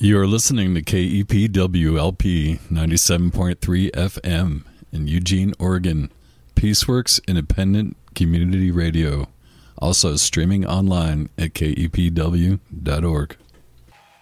You're listening to KEPWLP 97.3 FM in Eugene, Oregon. Peaceworks Independent Community Radio. Also streaming online at kepw.org.